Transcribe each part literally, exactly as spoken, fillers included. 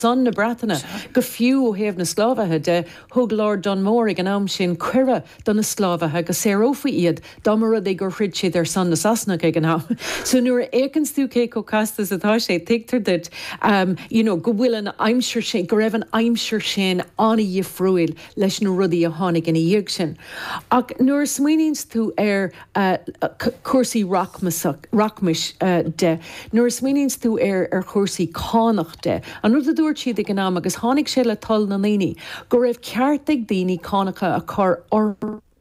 son na Bratana go fiú hef na Slávathe de thug Lord Don Morig an am sin cuire don na Slávathe go sérófa iad damara é gur chrid siad ar son na Sasna ag an am. So nuair écans tú cé có castas atá sé teictar dit um, you know, go bhfuil an aimsir sin, go raibh an aimsir sin anna dhifriúil leis na rudaí a tháinig in a dhéag sin. Ach nuair smaoinís tú ar uh, cuasaí rockmis uh, de, nuair smaoinís tú ar ar cuasaí cánach de, an rud a dúir siad ag an am agus tháinig sé le tal na líní, go raibh ceart ag daoine cánacha a chur or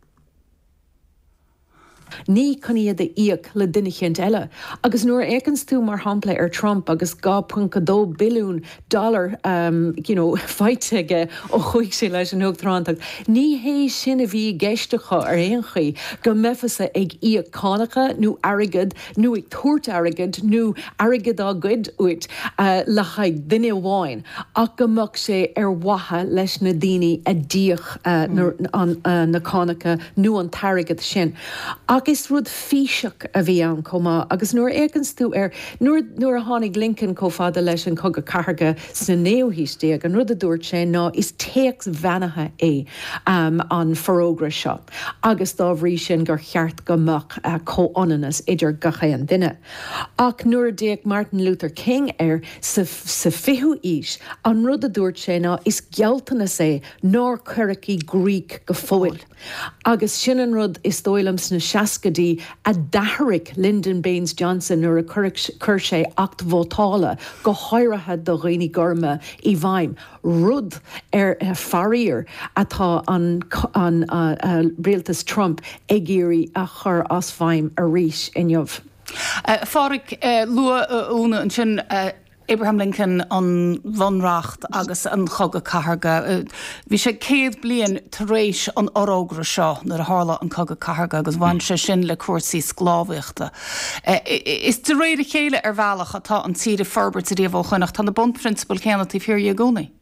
ní chuníad a íoc le duine chéint eile. Agus nuair écans tú mar hampla ar Trump agus two point two billiún dollar um, you know, feiteige ó chuig sé leis an Uachtarántacht. Ní hé sin a bhí geistecha ar éon chuí go mefasa ag íoc cánacha nó airgid nó ag tuairt airgid nó airgid á gcuid uit uh, le chaid duine bháin ach go mbeadh sé ar watha leis na daoine a díoch uh, mm. an, uh, na cánacha nó an targad sin. Agus rud físeach a bhí an comá, agus nuair écans tú ar nuair nuair a tháinig Lincoln có fada leis an cogad carga sna néomhíostéag an rud a dúirt sé ná is téacs bhenathe é um, an forógra seo. Agus dá bhrí sin gur cheart go mbeadh uh, comhionanas idir gacha an duine. Ach nuair a déag Martin Luther King ar sa, sa fiú ís an rud a dúirt sé ná is gealtanas é ná curachaí Greek go fóil. Agus sin an rud is dóilm sna Cascadí a daharic Lyndon Baines Johnson nuair a cur sé acht bhótála go háirithe do dhaoine gorma i bhaim. Rud ar a farír atá an, an uh, uh, Rialtas Trump ag géirí a chur as bhaim a ríis inniuh. Uh, Fáric uh, lua uh, úna an sin uh, Abraham Lincoln an bhonracht agus an chogad carga. Bhí sé céad bliain tar éis an orógra seo nar a hála an chogad carga agus bhain sé sin le cuasaí sclábhaíochta. Is de réad a chéile ar bhealach atá an tíre Ferbert a díomh chuineach tá na bond principal chéanna tí fíor a gcónaí?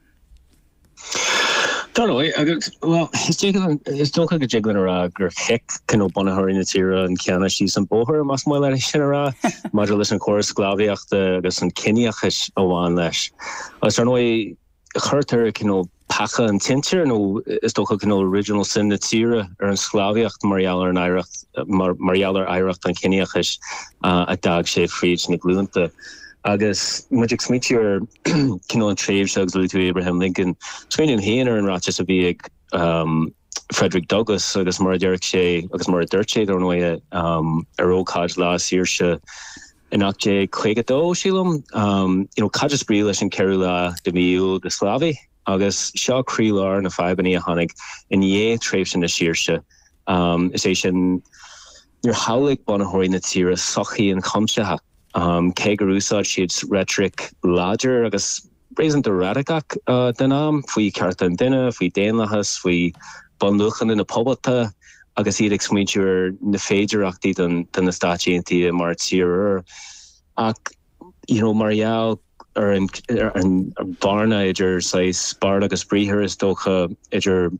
Well, it's don't like a jiggling or gur hick can open her in the tira and Kiana she's some boher mas more like shinara modulus and chorus glaviach the gus an kiniach a one lash. I don't know hurter can know pacha and tinter no is doch can original sin the tira or in Slaviach Marialler and Irach Marialler Irach and kiniach uh a dag shape freech Nick Lunta. Agus Magic Smeetier Kino and Trave Shugs to Abraham Lincoln Twain and Hainer and Rochester big um Frederick Douglass agus Mara Derek Shea agus Mara Dirche don't know um a roll codge last year she in Ocje Quagado Shilum um you know Codges Breelish and Kerula de Miu the Slavi Agus Shaw Creelar and a five and a honig in ye Traves in the Shearsha um is Asian your Howlick Bonahori Natira Sochi and Comshaha Um, Kegarusa, she's rhetoric larger, I guess, raising the radicak, uh, denam, fui cartan dinner, fui danlahas, fui bonluchan in the pobota, I guess he'd explain your nefager acti than than the statue into martier, ak, you know, Marial or in in Barna, edger size, Barnagus Breher is docha, edger,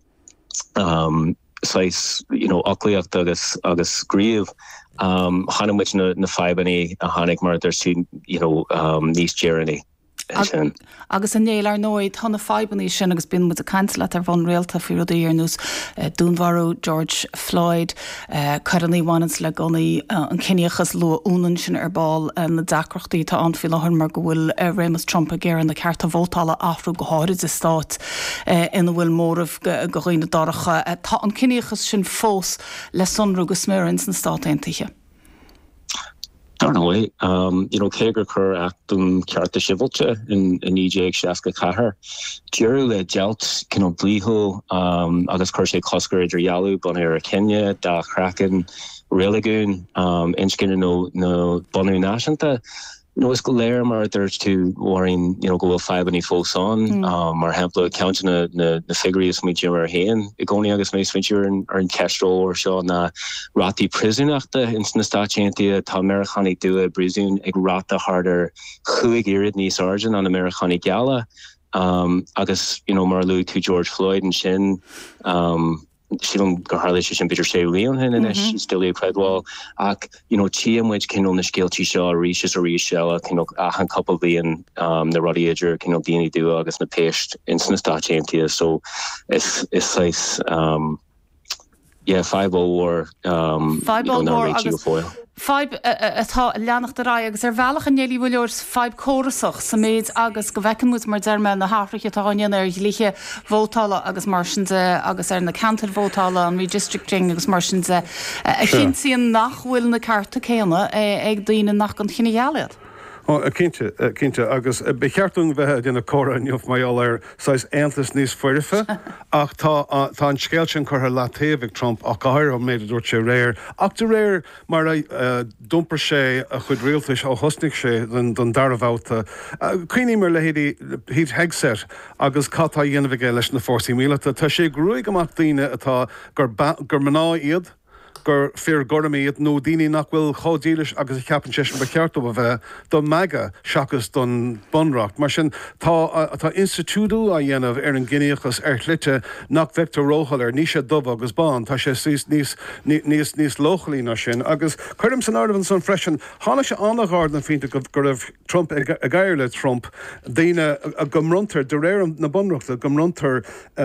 um, size, you know, Okliak Douglas, August Grieve. Um, Hannah which na na five any a Hanig murder to you know um Nice Jeremy. Ag, agus an néil ar nóid tána faibaní sin agus bin with a cancelat ar von réalta fi rud íarnús uh, Dúnmharú George Floyd uh, Caraní Wanans le gonaí uh, an cineachas lu únan sin ar ball uh, na dacrochtaí tá anfi lehar mar go bhfuil uh, Remus Trump a géir an na cearta bhótála afrú go háirid is stát uh, ina bhfuil mórmh go ghoine daracha uh, tá an cineachas sin fós le sunrú go smérins na stát aontaithe. I don't know, um, you know, Keger Kerr actum Carta Shivolcha in in E J Shaska Kahar. Jerule Jelt, Kino Bliho, um, August Kershay Kosker Yalu, Bonera Kenya, Da Kraken, Religoon, um, Inchkin no no Bonu Nashanta. No, it's Golair mar there's to warring, you know, go five any folks on, mm. um, or Hamplo counting the the the figures meet you or hen. Igoni August may switch you in or in Kestrel or Shaw na Rati prison after instant stachantia, Tom Americani do a Brazilian ig rata harder, Huig Iridney Sergeant on Americani Gala. Um, August, you know, Marlu to George Floyd and Shin, um, sílam go hála sé sin bitir sé rion hin in is still credwall ach you know tíam which kin on the skilltí seo reaches a resell you know a han couple being um the ruddy edger you know dini do agus na paste instant start empty so it's it's nice um yeah five oh war um five oh war agus Five atá leannach de ra agus ar bhealach an néli bhfuileir five chorasach sa méid agus go bhecin mús mar derme na háfriche táin ar líe bhótála agus marsinse agus ar na cantar bhótála an redistricting agus marsinse a chin síon nachhfuil na carta céanna ag daoine nach an chinneáad. a cinnte cinnte agus becheartún bheit dina chora inniuh maiall ar sais antas níos fuirife ach tá tá an scéiltin chutha le taobh Trump ach gaiir an méidir dúirt sé réir ach de réir mar dumpar sé a chud rialtais ó hosnig sé don darbhhata cuioine mar le híd heagset agus catá dhéanamh é leis na fórsaí míleta tá sé grúig amach daoine atá gur maná iad gur fear goramíad nó daoine nach bhfuil chodílis agus ceapan sé ba ceartú a bheith do mega seachas don bunracht. Mar sin tá tá institúdú a dhéanamh ar an gcineachas ar chluite nach Victor Rohall ar níos sé dubh agus bán, tá sé níos níos níos lochalí na sin. agus chuirm san ádahann san freisin, hána sé annachard an fínta go raibh Trump a gaiir le Trump daoine a gomruntar de réir na bunreachta gomruntar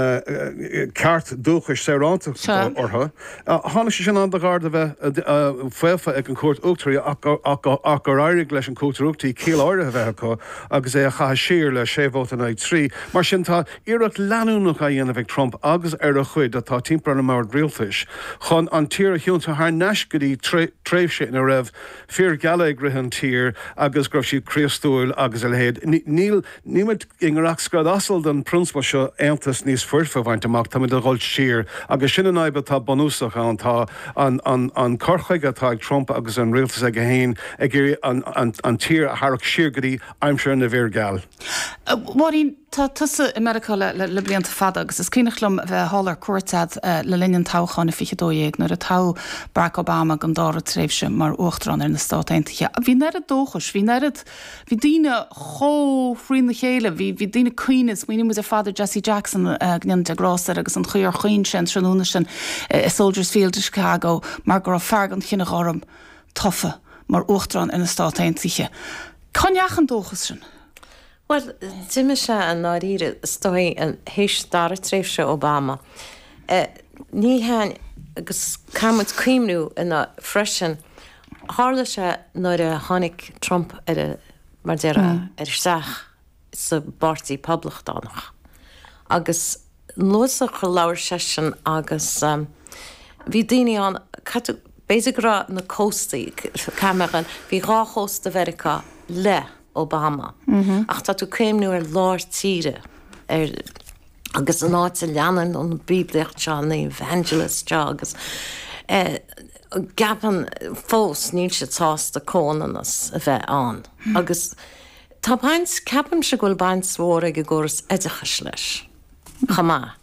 ceart dúchas séránta ortha. Hána sé sin an garda bheith fuilfa ag an cuat uachtarí ach gur áirigh leis an cuatar uachtaí cíal áire a bheith acu agus é a chaithe siar le séhóta na trí. Mar sin tá iirecht leanúnach a dhéanamh Trump agus ar a chuid atá timppla na mar rialtais chun an tír a hiúnta th neis go dtí tréimh sé na raibh fear geala ag rihan tír agus gribh siad críostúil agus a lehéad. Níl níimiid ingarach scrad asal den prúnspa seo antas níos fuirfa bhaint amach tá a ghil siar agus sin an aibe tá banúsach an tá an an an corchaig atá Trump agus an rialtas ag a héin ag géirí an an tír a thach siar go dtí aimseir na bhéir geal. Warín tá tusa America le le blianta fada agus is cínnechlum bheith hálar cuairtead le linn táchan na fichadóéag nar a tá Barack Obama an dára tréimhse mar uachtarrán ar na státaintige. A bhí nead dóchas, hí nead hí daoine cho fríon na chéile, hí hí daoine cuioines, muoine mu a fada Jesse Jackson gnean de grásar agus an chuir chuoin sin tróna sin Soldiers Field in Chicago mar gur fergan chinna gharm tofa mar uachtarrán ar na státaintige. Caneachan dóchas sin? Well, Jimmy se an náíre stoi an héis dar tréifse Obama. Uh, ní hain agus camut cuimnú in a freisin hála se nuair a tháinig Trump ar a mar deire mm. ar seach sa bartaí poblblachtánach. Agus nósa chu leabhar sé sin agus um, bhí daoine an catú béidir rá na cóstaí cameran bhí rá chósta America le Obama. Mm-hmm. Ach tá tú céimnú ar láir tíre ar agus an áit a leanan an bíbliacht se na evangelist se agus eh, gapan fós níl se tásta cónanas a bheith an. Mm. Agus tá baint ceapam se goil baint swór ag goras edachas leis. Chamá.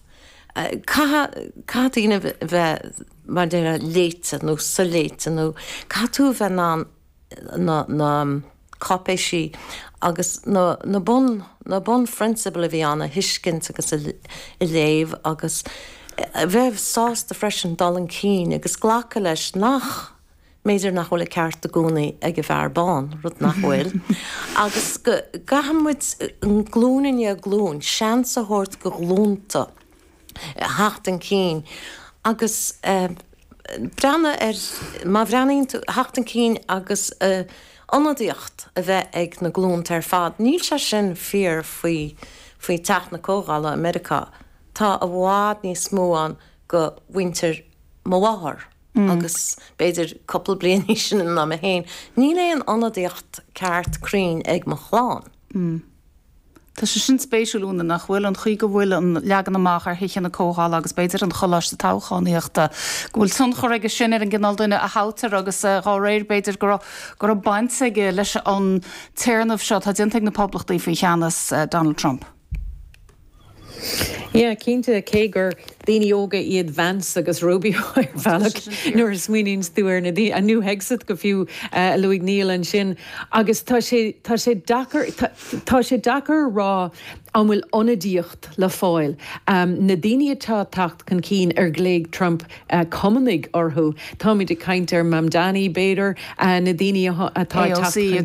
Cá tíine bheith mar déire léite nó sa léite nó cá tú bheith ná na na capé sí agus na na bon na bon friendsible bhí anna hiiscint agus i léamh agus bheith sás de freisin dal an cín agus ghlacha leis nach méidir nach bhfuil ceart a gúnaí ag a bharbán rud nach bhfuil agus go gahamid an glúnaine a glún sean sa thuirt go glúnta hacht an cín agus uh, brenne er má bhreaning hacht an cín agus uh, anadíocht a bheith ag na glún tar fad. Níl se sin fear faoi faoi teach na cógála America. Tá a bhád níos mó an go winter móhar mm. agus beidir couple blianí sin na a héin. Níl é an anadíocht ceart crín ag mo chláán. Mm. Tá sé sin spéisiúna nach bhfuil an chuí go bhfuil an legan amach ar hiiche na cóáil agus beidir an choláiste táchaíochtta. Bhfuil sun choige sin ar an gginálduine a hátar agus rá réir beidir gur gur baintsaige leis an téirnmh seo tá dinteag na poblachtaí faoi cheannas Donald Trump. Yeah, cínta cé gur daine óga iad Vance agus Rubio bhealach nuair smuoíns dúir na dí a nu heagsad go fiú uh, Luig Neil an sin agus tá sé tá sé dachar tá sé dachar rá an bhfuil onadíocht le fáil. Um, na daine atá tacht chun cín ar gléig Trump uh, cumannig orthú. Tá mí de caint ar Mam Danny Bader uh, na daine atá tacht chun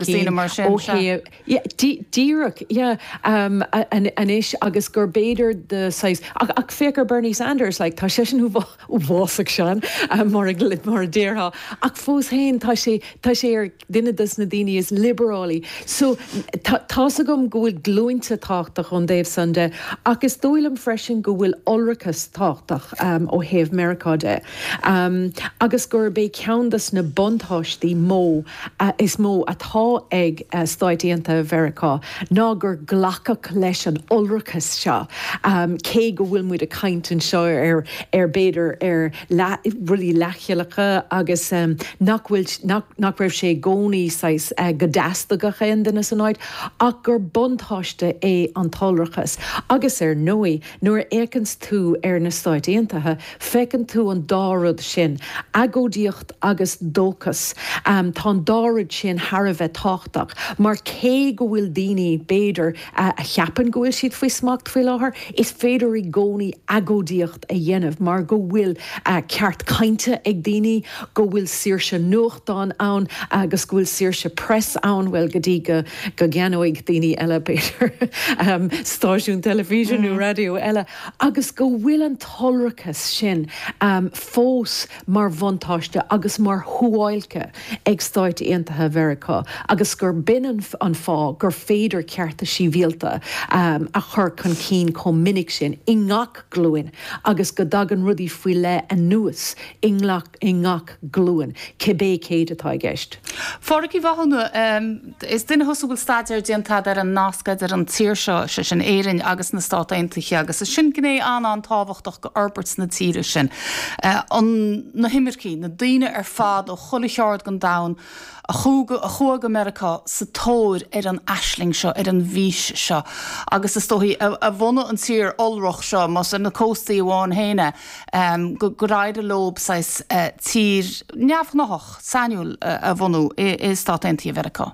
cín. Díireach, yeah, um, an isis agus gur Bader de sais ach, ach fécar Bernie Sanders like, tá sé sin ú bhásach sean um, mar a glid mar a déirtha. Ach fós hain tá sé tá sé ar duine dus na daine is liberálaí. So tá sa gom go bhfuil glúinte táchtach on Dave Sunday agus dóilm freisin go bhfuil olrachas táchtach um, ó héamh Mericáide. Um, agus gur bé ceandas na bontáistí mó uh, is mó atá ag uh, stáidíanta Vericá ná gur ghlachach leis an olrachas seo. Um, cé go bhfuil muid a caint an seo ar ar béidir ar la, really lechialacha agus um, nach bhfuil nach, nach raibh sé gcónaí sais uh, go deastacha chéan duna san áid ach gur bontáiste é an tolrachas. Agus ar nóí, nuair écans tú ar na stáidíontathe, fecinn tú an dárad sin, agódíocht agus dóchas, um, tá dárad sin Harbheith táchtach, mar cé go bhfuil daoine béidir uh, a cheapan go bhfuil siad faoi smacht faoi láthair, is féidir i gcónaí agódíocht a dhéanamh, mar go bhfuil uh, ceart cainte ag daoine, go bhfuil saoirse nuachtáin ann, agus go bhfuil saoirse press ann, well go dtí go go gceanóigh daoine eile béidir um, stáisiún televísiún mm. radio eile agus go bhfuil an tolrachas sin um, fós mar bhaintáiste agus mar thuáilce ag stáit aontathe Vericá agus gur bin an, an fá gur féidir cearta síbhialta um, a chur chun cín chun minic sin i ngach glúin agus go dagan rudí faoi le an nuas i ngach i ngach glúin cibé céad atá gceist. Fáraí bhahanú um, is duine hosúil stáidir dianta ar an nascaid ar an tíir seo se sin éireann agus na státaintaí agus is sin gné an an táhachtach go Alberts na tíre sin. Uh, an na himmercí na daine ar fad ó chulacheard gan dain a chuga a chuag America sa tóir ar an aisling seo ar an bhís seo agus is tóí a, a bhna an tír olrach seo mas in na cóstaí bháin héine um, go go raid a lob sais uh, tír neamhnach saniúil uh, a bhhanú i, i státaintaí America.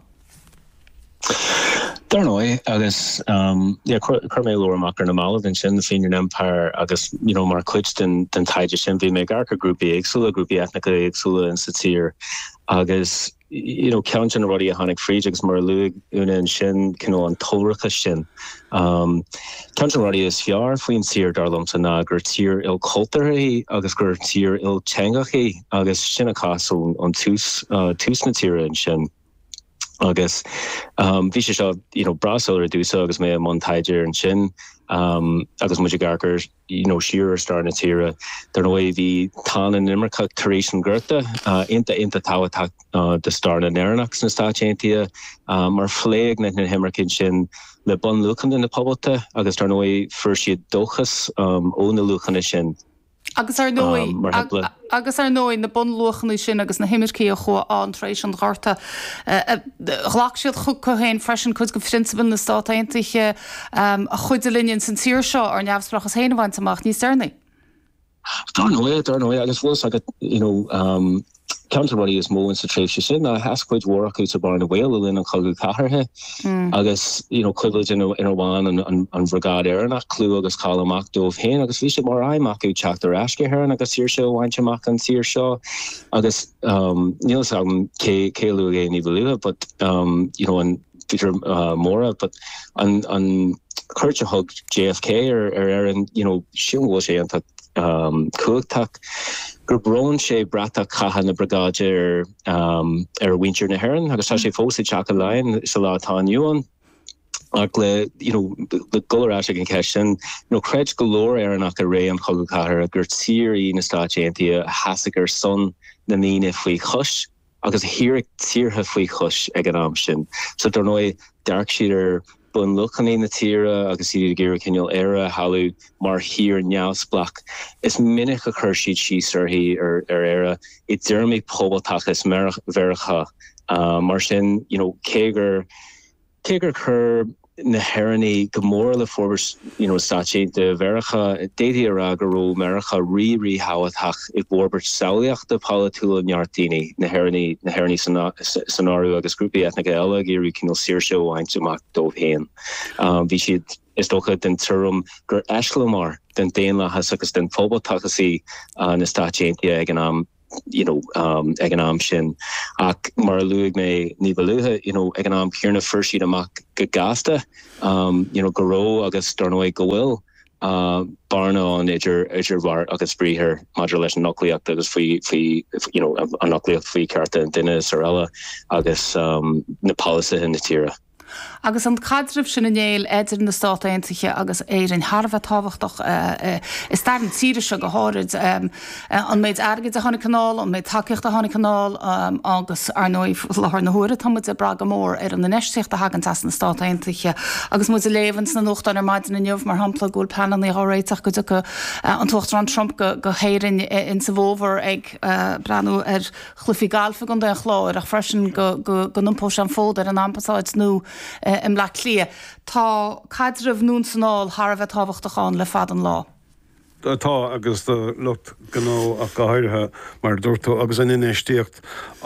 Dar nói agus um yeah chur mé loach ar na mála den sin na Fenian Empire agus you know mar cuid den den taide sin bhí mé garcha grúpi éagsúla grúpi ethnica éagsúla in sa tír agus you know count an rudí a hánig fríd agus mar luig úna an sin cinó an tólracha sin um count an rudí is fiar faoin tír darlumsa ná gur tír il cultúraí agus gur tír il teangachaí agus sinna casú an tús uh, tús na tíre an sin. Agus um bhí sé seo you know brasóir a dúsa agus mé an taidir an sin um agus muidir garcar you know siar star na tíre dar nó bhí tá an immercha taréis an ggurta uh inta inta táhatá uh de star na nearnachs na stáitíntia um mar phléig na na himmercin sin le bon luchan in na poblta agus dar nó fir siad dóchas um ó na luchanna sin. Agus ar nói um, ag, agus ar nói na bon luchanú sin agus na himmercí a chu antrééis an gharta ghlach siad chu cohéin freisin chud go frinsibal na státaintaithe um, a chuid a linn san tíir seo ar neamhsprachas héanamhaint amach níos déirna. Dar nó dar nó agus bhfuil agad you know um counterbody is more in situation sin a has quite work out bar na whale in an chogu caharhe agus you know cuiid in in one an an an brigade air nach clue agus column dove hen agus vi mar I mak chapter aske her agus sir show one mak an sir show agus um Neil sam ke ke lu ni but um you know an Peter uh, Mora but an an Kirch hug J F K or or Aaron you know she was she and um cooktak gur brown sé brata cahan na brigade ar um ar winter na heran agus tá sé fósa teach a lein sa látá nuan ag le you know the golar an question you know cred galore ar nach a ré an chogu cahar a gur tíí na stáitíntia hasagur son na níine faoi chus agus hirig tíortha faoi chus ag an am sin so dar nói dark sheeter bun luchan na tira agus iad ggéir cinneal era halú mar hir neamsplach is minic a chuirsíd síar hí ar ar era i dúirmí pobaltachas vercha uh, mar sin you know cégur cégur chur na herni gomor le for you know stache de vercha dati ragaro mercha ri ri hawat hach ik borbert sauliach de palatul in yartini na herni na herni scenario agus groupie ethnic ela giri kinal sirsho wine to mak dov hen um vi should is toch den term gur eslomar den dela has agus den fobo takasi uh, na stache egen am you know um economic sin ac mar luig me ni beluhe you know economic here na first sheet amak gasta um you know goro agus stornoi gowill uh barna on eger eger var agus spree her modulation nuclear agus fi fi you know a nuclear fi carta dinner sorella agus um na policy in the tira agus an cadrih sin nanéil éidir na Stáit Aontaithe agus éir an Harbh táhachtach is stair an tíre se go háid an méid airgid a tháinig canál, an méid takeíocht a tháinig canál agus ar nóid lethir na huaire táid a braga mór ar an na neistíocht a hagan tas na Stáit Aontaithe agus mu a lévans na nocht an ar maidin na neomh mar hampla gúil penan í háréiteach go go an tuchttar an Trump go héirin in sa bhóver ag breanú ar chlufií galfa gon den chláir ach freisin go numpó an fód ar an ampasáid nó im le lia tá cadrih nún sanál Harbh táhachtachán le fad an lá. Tá agus de lucht gó a gohairthe mar dúirtú agus an inéistíocht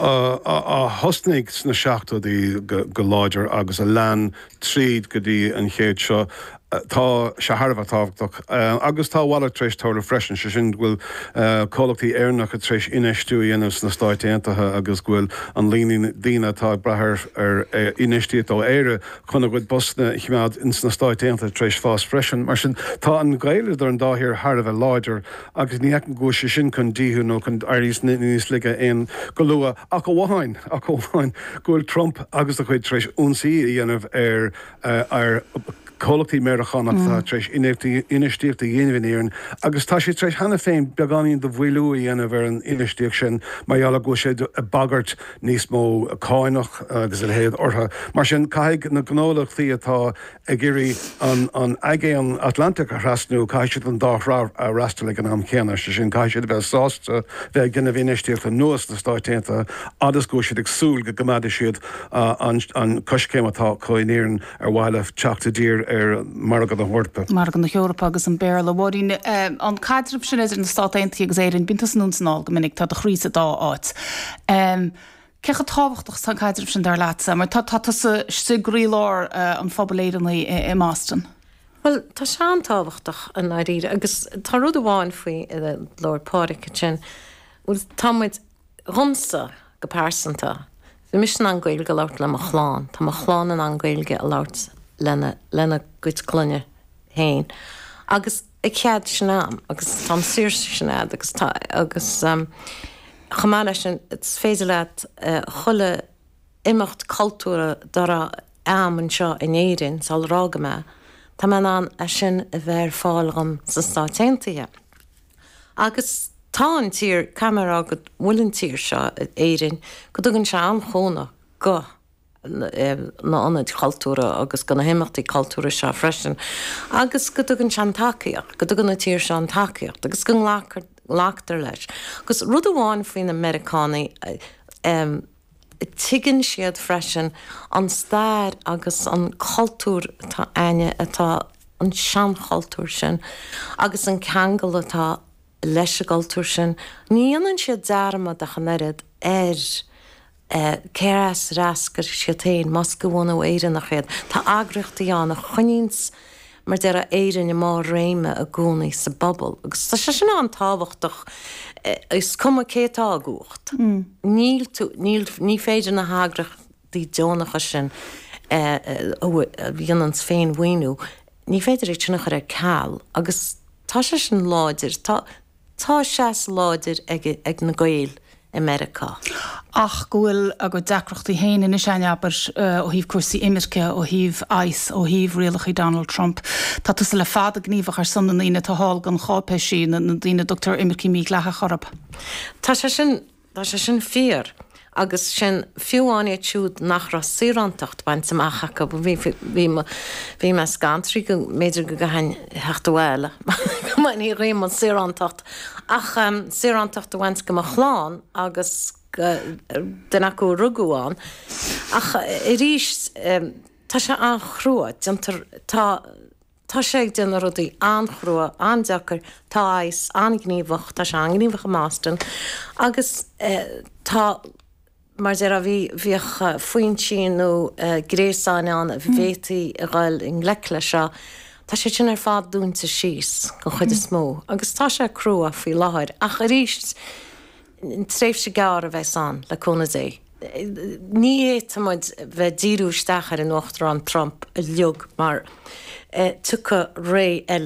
a hosnig na seachtaí go láidir agus a lean tríd go dtí an chéad seo tá se Harbh táhachtach agus tá bhla trééis tá freisin se sin bhfuil cólachtaí airnach a trééis inéistúí innas na Stáit Aontaithe agus bhfuil an líon daine tá brethir ar inéistíad ó éire chuna bhfuil bosna chiimead ins na Stáit Aontaithe trééis fás freisin mar sin tá an gaiile ar an dáthir Harbh láidir agus ní an go se sin chun díú nó chun airíos níos lige éon go lua a go bhhain a go bhhain ghfuil Trump agus a chuid trééis únsaí dhéanamh ar ar cólachtaí mearachánach tá trééis inistíocht a dhéanamhíon agus tá sé trééis hena féin beganíon do bhhuiú dhéanamh ar an inistíocht sin maiall go sé a bagart níos mó cáinach agus a héad ortha mar sin caiig na gnólachtaí atá a géirí an aigé an Atlantic a rasnú caiisiid an dárá a rastal an am chéana se sin caiisiid bheith sásta bheith gnimh inistíocht a nuas na Stáit Aontaithe agus go siad agsúil go gomaide siad an coscéim atá chuinéireann ar bhile teachta dír ar margad an Hórpa. Margad na Eorpa agus an béir le bhín an cadrih sin is in na Stáit Aontaithe agus éireann bíntas núnsanál go minic tá a chrísa dá áit. Cecha táhachtach san cadrih sin dar lása, mar tá sa sigrí lár an phobaléireanna i Máston. Well, tá se an táhachtach an áíre agus tá rud amháin faoi i Lord Pádraig sin bhfuil táid rumsa go pásanta. Bhí mis an gail go lát le a chláán, Tá a chláán an an gailge a lát lena lena gut clunne héin agus ag chead sinam agus tam sir sinad agus tá agus um, chamáile sin it's féidir leat uh, chulle imimecht cultúra dara am an seo in éirin sal rága me Tá man an a sin a bhéir fáilgam sa Stáit Aontaithe agus tá an tír camera go bhfuiln tír seo éirin go dugann se an chóna go na anad cultúra agus go na himachtaí cultúra se freisin. Agus go dugann se an takeíocht, go dugann na tír se an takeíocht, agus go láachtar leis. Agus rud amháin faoin Americanánaí um, tuigeann siad freisin an stair agus an cultúr atá aine atá an sean cultúr sin, agus an ceangal atá leis a cultúr sin. Níanann siad dearma de chanéad ar Uh, Ceras rascar siatéin mas go bhna éirean nach chéad. Tá agrachtaí an a chuníns mar de a éireann má réime a gúnaí sa bobbal. Agus tá sé sin an táhachtach uh, is cum cétá agúcht. Mm. Níl tú níl ní féidir na hagrachtaí deonacha sin bhíonans uh, uh, féin bhaoinú. Ní féidir é tunach ar cáil agus tá sé sin láidir tá tá seas láidir ag, ag na gail America. Ach gohfuil a go deacrochtaí héin in is seanapar ó híh cuasaí imirce ó híh ice ó híh rialach i Donald Trump. Tá is le fád a gníomhach ar san na íine tá hall gan chápé sin na dtíine doctor imircí mí lecha chorab. Tá sé sin tá sé sin fear agus sin fiúáine túúd nach ra sírantacht baint sem achacha bhí bhí me scantrií go méidir go go hain heachtahile. Main í réim an sírantacht ach um, sírantacht a bhaint go a chláán agus den acu rugúán ach i rís um, tá sé an chrua tá Tá sé duna rudaí anhrua andeachar táis angníomhach tá se angníomhach mástan agus tá mar sé a bhí bhíoch faoin sin nó gréáin an a bhvétaí a gáil in lecle seo, tá sé sin ar fád dúnta síos go chuid is smó, agus tá sé crua fao láthir ach a ríist tréimh sé gáir a bheith an le cona é. Ní é tamid bheith díúisteach ar an Uachtar an Trump a leog mar tu ré